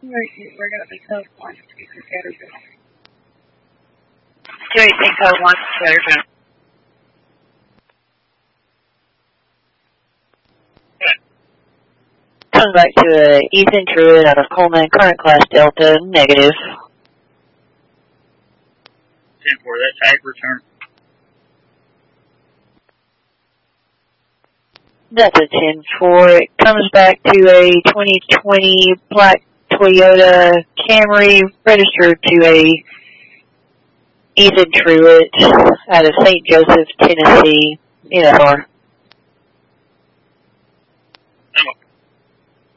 We're going to be code 1 to Scattergun. 218 code 1 to Scattergun. Comes back to Ethan Truitt out of Coleman, current class Delta, negative. 10-4, that's tag return. That's a 10-4. It comes back to a 2020 black Toyota Camry, registered to a Ethan Truitt out of St. Joseph, Tennessee, NFR.